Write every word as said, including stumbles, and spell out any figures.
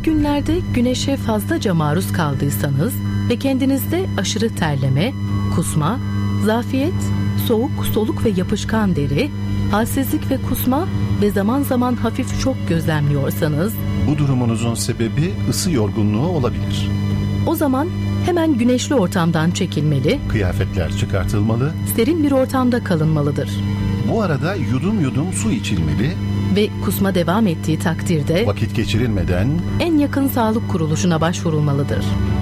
günlerde güneşe fazlaca maruz kaldıysanız ve kendinizde aşırı terleme, kusma, zafiyet, soğuk, soluk ve yapışkan deri, halsizlik ve kusma ve zaman zaman hafif şok gözlemliyorsanız, bu durumunuzun sebebi ısı yorgunluğu olabilir. O zaman hemen güneşli ortamdan çekilmeli, kıyafetler çıkartılmalı, serin bir ortamda kalınmalıdır. Bu arada yudum yudum su içilmeli ve kusma devam ettiği takdirde vakit geçirilmeden en yakın sağlık kuruluşuna başvurulmalıdır.